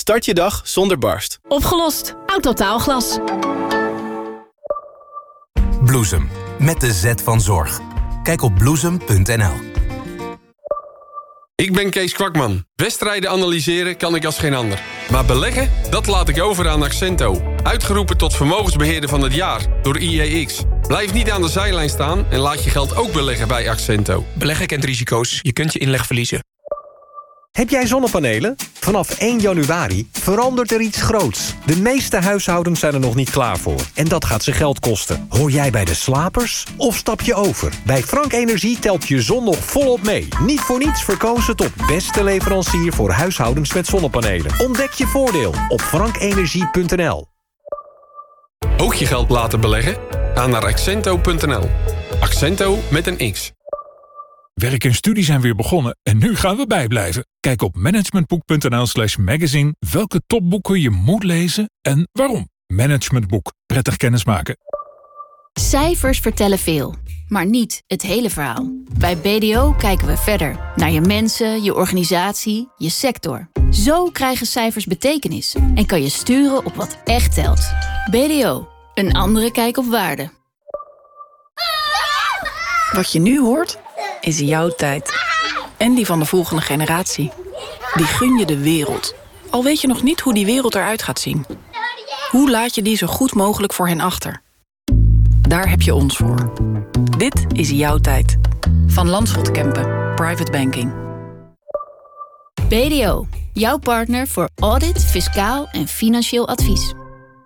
Start je dag zonder barst. Opgelost. Autotaalglas. Bloesem. Met de Z van zorg. Kijk op bloesem.nl. Ik ben Kees Kwakman. Wedstrijden analyseren kan ik als geen ander. Maar beleggen, dat laat ik over aan Accento. Uitgeroepen tot vermogensbeheerder van het jaar door IEX. Blijf niet aan de zijlijn staan en laat je geld ook beleggen bij Accento. Beleggen kent risico's. Je kunt je inleg verliezen. Heb jij zonnepanelen? Vanaf 1 januari verandert er iets groots. De meeste huishoudens zijn er nog niet klaar voor. En dat gaat ze geld kosten. Hoor jij bij de slapers? Of stap je over? Bij Frank Energie telt je zon nog volop mee. Niet voor niets verkozen tot beste leverancier voor huishoudens met zonnepanelen. Ontdek je voordeel op frankenergie.nl. Ook je geld laten beleggen? Ga naar accento.nl. Accento met een X. Werk en studie zijn weer begonnen en nu gaan we bijblijven. Kijk op managementboek.nl/magazine welke topboeken je moet lezen en waarom. Managementboek. Prettig kennismaken. Cijfers vertellen veel, maar niet het hele verhaal. Bij BDO kijken we verder. Naar je mensen, je organisatie, je sector. Zo krijgen cijfers betekenis en kan je sturen op wat echt telt. BDO. Een andere kijk op waarde. Wat je nu hoort, is jouw tijd. En die van de volgende generatie. Die gun je de wereld. Al weet je nog niet hoe die wereld eruit gaat zien. Hoe laat je die zo goed mogelijk voor hen achter? Daar heb je ons voor. Dit is jouw tijd. Van Landschot Kempen. Private Banking. BDO. Jouw partner voor audit, fiscaal en financieel advies.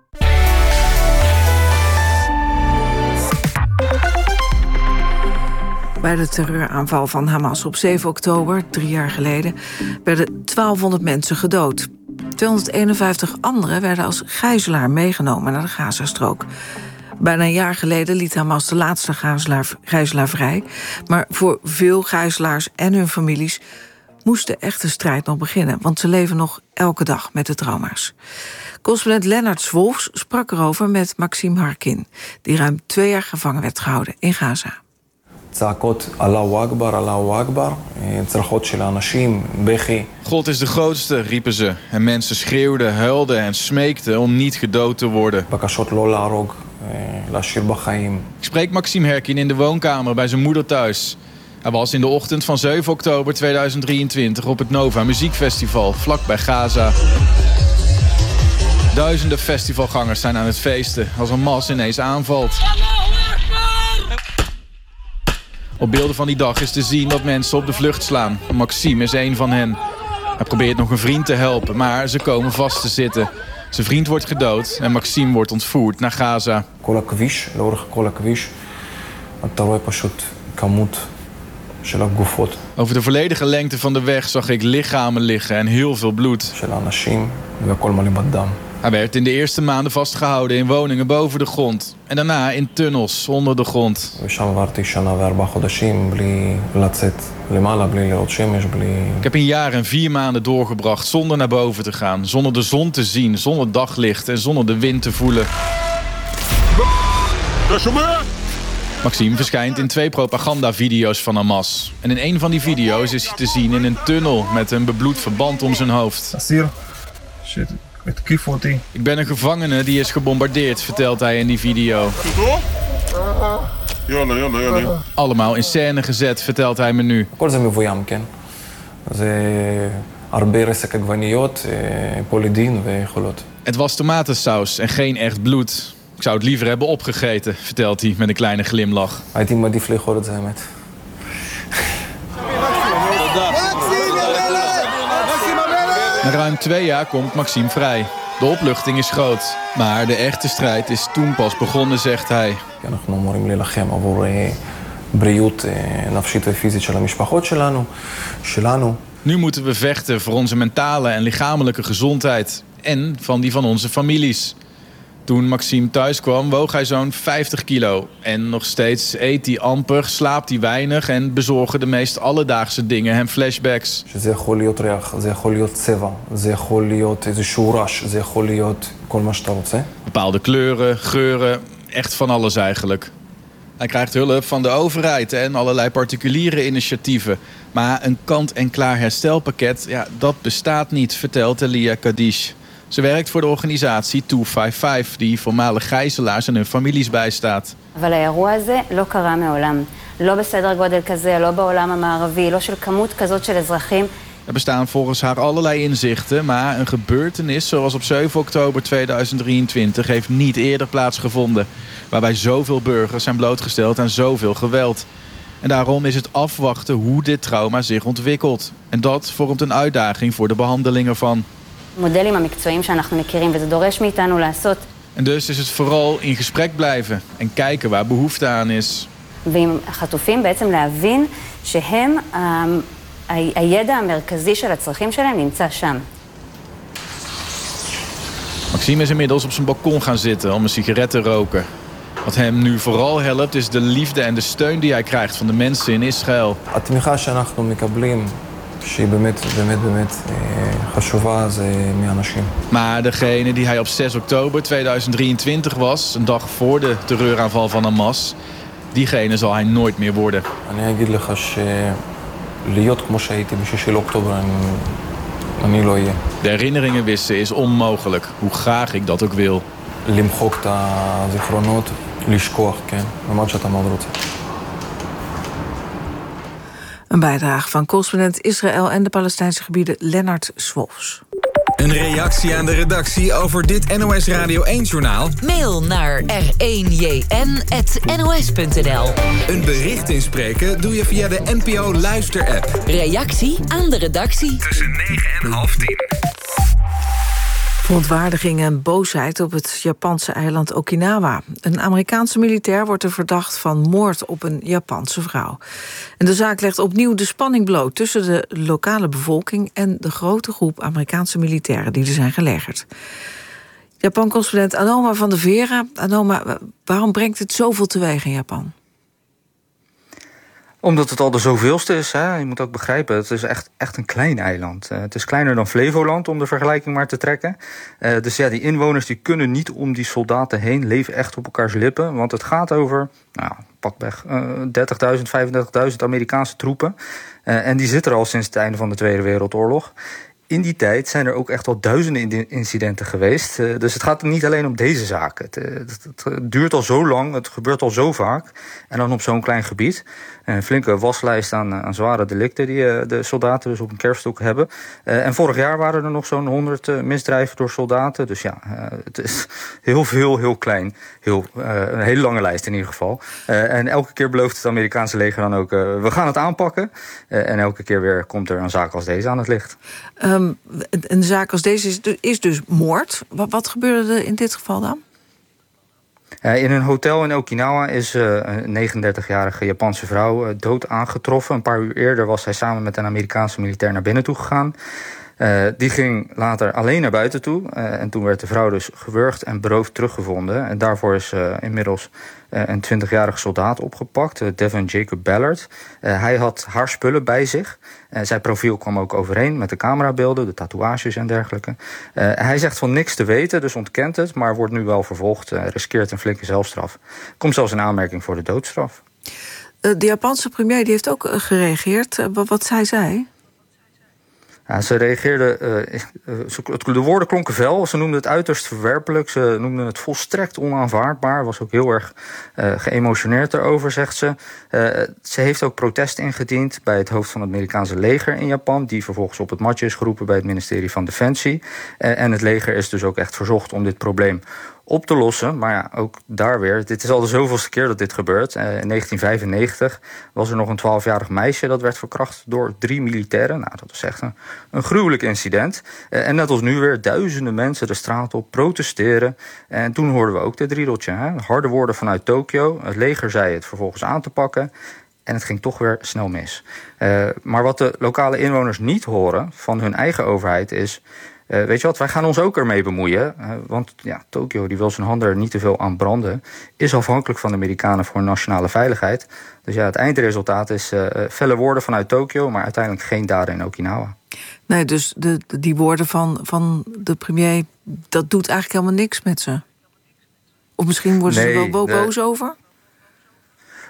Bij de terreuraanval van Hamas op 7 oktober, 3 jaar geleden, werden 1200 mensen gedood. 251 anderen werden als gijzelaar meegenomen naar de Gazastrook. Bijna een jaar geleden liet Hamas de laatste gijzelaar vrij. Maar voor veel gijzelaars en hun families moest de echte strijd nog beginnen, want ze leven nog elke dag met de trauma's. Correspondent Lennart Swolfs sprak erover met Maxime Harkin, die ruim 2 jaar gevangen werd gehouden in Gaza. צעקות אללהו אכבר, אללהו אכבר, צרחות של האנשים, בכי. God is de grootste, riepen ze. En mensen schreeuwden, huilden en smeekten om niet gedood te worden. בקשות לא להרוג, להשאיר בחיים. Ik spreek Maxime Herkin in de woonkamer bij zijn moeder thuis. Hij was in de ochtend van 7 oktober 2023 op het Nova Muziekfestival, vlak bij Gaza. Duizenden festivalgangers zijn aan het feesten als Hamas ineens aanvalt. Op beelden van die dag is te zien dat mensen op de vlucht slaan. Maxime is een van hen. Hij probeert nog een vriend te helpen, maar ze komen vast te zitten. Zijn vriend wordt gedood en Maxime wordt ontvoerd naar Gaza. Over de volledige lengte van de weg zag ik lichamen liggen en heel veel bloed. Hij werd in de eerste maanden vastgehouden in woningen boven de grond. En daarna in tunnels onder de grond. Ik heb een jaar en 4 maanden doorgebracht zonder naar boven te gaan. Zonder de zon te zien, zonder daglicht en zonder de wind te voelen. Maxime verschijnt in 2 propagandavideo's van Hamas. En in een van die video's is hij te zien in een tunnel met een bebloed verband om zijn hoofd. Ik ben een gevangene die is gebombardeerd, vertelt hij in die video. Allemaal in scène gezet, vertelt hij me nu. Het was tomatensaus en geen echt bloed. Ik zou het liever hebben opgegeten, vertelt hij met een kleine glimlach. Na ruim 2 jaar komt Maxime vrij. De opluchting is groot. Maar de echte strijd is toen pas begonnen, zegt hij. Nu moeten we vechten voor onze mentale en lichamelijke gezondheid. En van die van onze families. Toen Maxime thuis kwam, woog hij zo'n 50 kilo. En nog steeds eet hij amper, slaapt hij weinig en bezorgen de meest alledaagse dingen hem flashbacks. Bepaalde kleuren, geuren, echt van alles eigenlijk. Hij krijgt hulp van de overheid en allerlei particuliere initiatieven. Maar een kant-en-klaar herstelpakket, dat bestaat niet, vertelt Elia Kadish. Ze werkt voor de organisatie 255, die voormalig gijzelaars en hun families bijstaat. אבל האירוע הזה לא קרה מעולם. לא בסדר גודל כזה, לא בעולם המערבי, לא של כמות כזאת של אזרחים. Er bestaan volgens haar allerlei inzichten, maar een gebeurtenis zoals op 7 oktober 2023 heeft niet eerder plaatsgevonden. Waarbij zoveel burgers zijn blootgesteld aan zoveel geweld. En daarom is het afwachten hoe dit trauma zich ontwikkelt. En dat vormt een uitdaging voor de behandeling ervan. המודלים המקצועיים שאנחנו מכירים, וזה דורש מאיתנו לעשות. En dus is het vooral in gesprek blijven en kijken waar behoefte aan is. ועם החטופים בעצם להבין שהם, הידע המרכזי של הצרכים שלהם נמצא שם. Maxime is inmiddels op zijn balkon gaan zitten om een sigaret te roken. Wat hem nu vooral helpt is de liefde en de steun die hij krijgt van de mensen in Israël. התמיכה שאנחנו מקבלים, שהיא באמת חשובה, זה מאנשים. Maar degene die hij op 6 oktober 2023 was, een dag voor de terreuraanval van Hamas, diegene zal hij nooit meer worden. אני אגיד לך שלהיות כמו שהייתי ב6 לאוקטובר, אני לא אהיה. De herinneringen wissen is onmogelijk, hoe graag ik dat ook wil. למחוק את הזיכרונות, לשכוח, כן? ממש שאתה מאוד רוצה. Een bijdrage van correspondent Israël en de Palestijnse gebieden Lennart Swolfs. Een reactie aan de redactie over dit NOS Radio 1-journaal? Mail naar r1jn@nos.nl. Een bericht inspreken doe je via de NPO Luister-app. Reactie aan de redactie. Tussen 9 en half 10. Verontwaardiging en boosheid op het Japanse eiland Okinawa. Een Amerikaanse militair wordt er verdacht van moord op een Japanse vrouw. En de zaak legt opnieuw de spanning bloot tussen de lokale bevolking en de grote groep Amerikaanse militairen die er zijn gelegerd. Japan-correspondent Anoma van der Vera. Anoma, waarom brengt het zoveel teweeg in Japan? Omdat het al de zoveelste is. Hè? Je moet ook begrijpen, het is echt een klein eiland. Het is kleiner dan Flevoland, om de vergelijking maar te trekken. Dus ja, die inwoners die kunnen niet om die soldaten heen, leven echt op elkaars lippen. Want het gaat over, pakweg 30.000, 35.000 Amerikaanse troepen. En die zitten er al sinds het einde van de Tweede Wereldoorlog. In die tijd zijn er ook echt al duizenden incidenten geweest. Dus het gaat niet alleen om deze zaak. Het duurt al zo lang, het gebeurt al zo vaak. En dan op zo'n klein gebied. Een flinke waslijst aan zware delicten die de soldaten dus op een kerfstok hebben. En vorig jaar waren er nog zo'n 100 misdrijven door soldaten. Dus ja, het is heel veel, heel klein. Een hele lange lijst in ieder geval. En elke keer belooft het Amerikaanse leger dan ook, we gaan het aanpakken. En elke keer weer komt er een zaak als deze aan het licht. Een zaak als deze is dus moord. Wat gebeurde er in dit geval dan? In een hotel in Okinawa is een 39-jarige Japanse vrouw dood aangetroffen. Een paar uur eerder was zij samen met een Amerikaanse militair naar binnen toe gegaan. Die ging later alleen naar buiten toe. En toen werd de vrouw dus gewurgd en beroofd teruggevonden. En daarvoor is inmiddels een 20-jarige soldaat opgepakt, Devin Jacob Ballard. Hij had haar spullen bij zich. Zijn profiel kwam ook overeen met de camerabeelden, de tatoeages en dergelijke. Hij zegt van niks te weten, dus ontkent het, maar wordt nu wel vervolgd. Riskeert een flinke zelfstraf. Komt zelfs in aanmerking voor de doodstraf. De Japanse premier die heeft ook gereageerd. Wat zei zij? Ja, ze reageerde, de woorden klonken fel, ze noemden het uiterst verwerpelijk, ze noemden het volstrekt onaanvaardbaar, was ook heel erg geëmotioneerd erover, zegt ze. Ze heeft ook protest ingediend bij het hoofd van het Amerikaanse leger in Japan, die vervolgens op het matje is geroepen bij het ministerie van Defensie. En het leger is dus ook echt verzocht om dit probleem op te lossen. Maar ja, ook daar weer, dit is al de zoveelste keer dat dit gebeurt. In 1995 was er nog een 12-jarig meisje dat werd verkracht door 3 militairen. Nou, dat was echt een gruwelijk incident. En net als nu weer duizenden mensen de straat op protesteren. En toen hoorden we ook dit riedeltje. Harde woorden vanuit Tokio. Het leger zei het vervolgens aan te pakken. En het ging toch weer snel mis. Maar wat de lokale inwoners niet horen van hun eigen overheid is, weet je wat, wij gaan ons ook ermee bemoeien. Want ja, Tokio die wil zijn handen er niet te veel aan branden. Is afhankelijk van de Amerikanen voor nationale veiligheid. Dus ja, het eindresultaat is felle woorden vanuit Tokio, maar uiteindelijk geen daden in Okinawa. Nee, dus die woorden van de premier, dat doet eigenlijk helemaal niks met ze. Of misschien worden ze er wel boos over?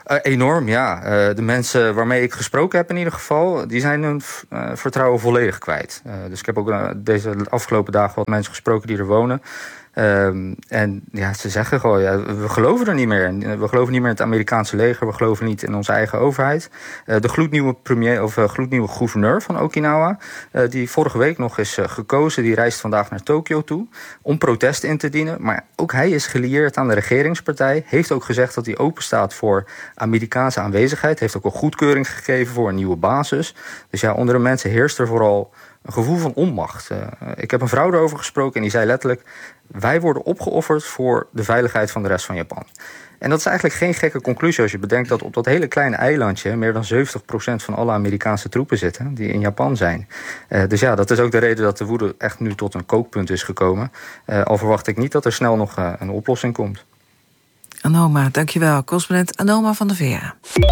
Enorm, ja. De mensen waarmee ik gesproken heb in ieder geval, die zijn hun vertrouwen volledig kwijt. Dus ik heb ook deze afgelopen dagen wat mensen gesproken die er wonen. En ja, ze zeggen gewoon, we geloven er niet meer. We geloven niet meer in het Amerikaanse leger. We geloven niet in onze eigen overheid. De gloednieuwe gouverneur van Okinawa, die vorige week nog is gekozen, die reist vandaag naar Tokio toe om protest in te dienen. Maar ook hij is gelieerd aan de regeringspartij. Heeft ook gezegd dat hij open staat voor Amerikaanse aanwezigheid. Heeft ook al goedkeuring gegeven voor een nieuwe basis. Dus ja, onder de mensen heerst er vooral een gevoel van onmacht. Ik heb een vrouw erover gesproken en die zei letterlijk: wij worden opgeofferd voor de veiligheid van de rest van Japan. En dat is eigenlijk geen gekke conclusie als je bedenkt dat op dat hele kleine eilandje meer dan 70% van alle Amerikaanse troepen zitten die in Japan zijn. Dus ja, dat is ook de reden dat de woede echt nu tot een kookpunt is gekomen. Al verwacht ik niet dat er snel nog een oplossing komt. Anoma, dankjewel. Correspondent Anoma van de VA.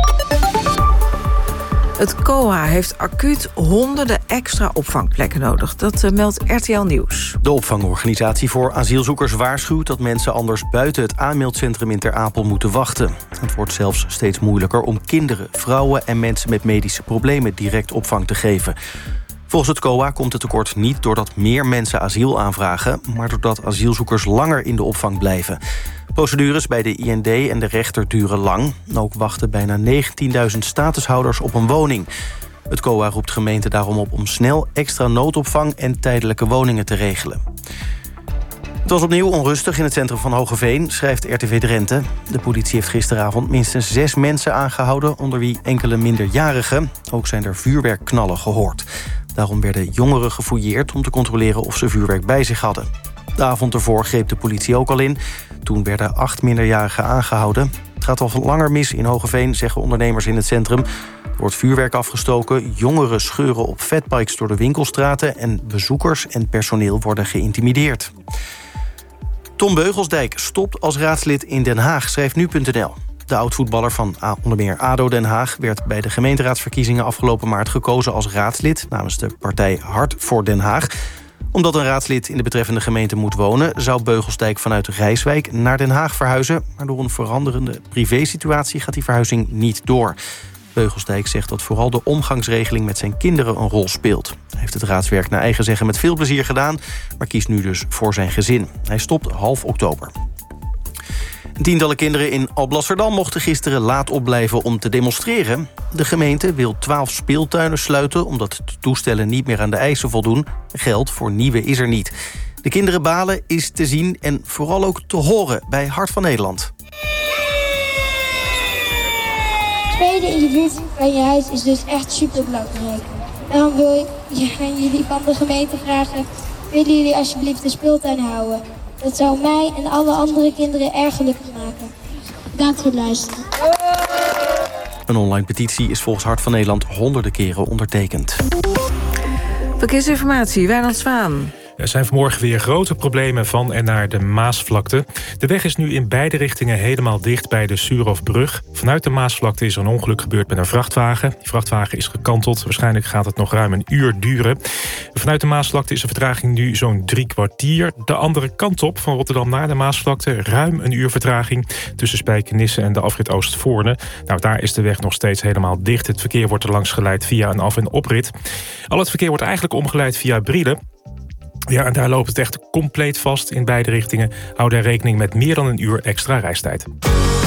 Het COA heeft acuut honderden extra opvangplekken nodig. Dat meldt RTL Nieuws. De opvangorganisatie voor asielzoekers waarschuwt dat mensen anders buiten het aanmeldcentrum in Ter Apel moeten wachten. Het wordt zelfs steeds moeilijker om kinderen, vrouwen en mensen met medische problemen direct opvang te geven. Volgens het COA komt het tekort niet doordat meer mensen asiel aanvragen, maar doordat asielzoekers langer in de opvang blijven. Procedures bij de IND en de rechter duren lang. Ook wachten bijna 19.000 statushouders op een woning. Het COA roept gemeenten daarom op om snel extra noodopvang en tijdelijke woningen te regelen. Het was opnieuw onrustig in het centrum van Hoogeveen, schrijft RTV Drenthe. De politie heeft gisteravond minstens 6 mensen aangehouden, onder wie enkele minderjarigen. Ook zijn er vuurwerkknallen gehoord. Daarom werden jongeren gefouilleerd om te controleren of ze vuurwerk bij zich hadden. De avond ervoor greep de politie ook al in. Toen werden 8 minderjarigen aangehouden. Het gaat al langer mis in Hoogeveen, zeggen ondernemers in het centrum. Er wordt vuurwerk afgestoken, jongeren scheuren op fatbikes door de winkelstraten en bezoekers en personeel worden geïntimideerd. Tom Beugelsdijk stopt als raadslid in Den Haag, schrijft nu.nl. De oud-voetballer van onder meer ADO Den Haag werd bij de gemeenteraadsverkiezingen afgelopen maart gekozen als raadslid namens de partij Hart voor Den Haag. Omdat een raadslid in de betreffende gemeente moet wonen, zou Beugelsdijk vanuit Rijswijk naar Den Haag verhuizen. Maar door een veranderende privésituatie gaat die verhuizing niet door. Beugelsdijk zegt dat vooral de omgangsregeling met zijn kinderen een rol speelt. Hij heeft het raadswerk naar eigen zeggen met veel plezier gedaan, maar kiest nu dus voor zijn gezin. Hij stopt half oktober. Tientallen kinderen in Alblasserdam mochten gisteren laat opblijven om te demonstreren. De gemeente wil 12 speeltuinen sluiten omdat de toestellen niet meer aan de eisen voldoen. Geld voor nieuwe is er niet. De kinderen balen is te zien en vooral ook te horen bij Hart van Nederland. Spelen in de buurt van je huis is dus echt super belangrijk. Daarom wil ik jullie van de gemeente vragen: willen jullie alsjeblieft de speeltuin houden? Dat zou mij en alle andere kinderen erg gelukkig maken. Bedankt voor het luisteren. Een online petitie is volgens Hart van Nederland honderden keren ondertekend. Verkeersinformatie, Wijnand Zwaan. Er zijn vanmorgen weer grote problemen van en naar de Maasvlakte. De weg is nu in beide richtingen helemaal dicht bij de Suurhofbrug. Vanuit de Maasvlakte is er een ongeluk gebeurd met een vrachtwagen. Die vrachtwagen is gekanteld. Waarschijnlijk gaat het nog ruim een uur duren. Vanuit de Maasvlakte is de vertraging nu zo'n 3 kwartier. De andere kant op, van Rotterdam naar de Maasvlakte, ruim een uur vertraging tussen Spijkenisse en de afrit Oostvoorne. Nou, daar is de weg nog steeds helemaal dicht. Het verkeer wordt er langs geleid via een af- en oprit. Al het verkeer wordt eigenlijk omgeleid via Brielen. Ja, en daar loopt het echt compleet vast in beide richtingen. Hou daar rekening met meer dan een uur extra reistijd.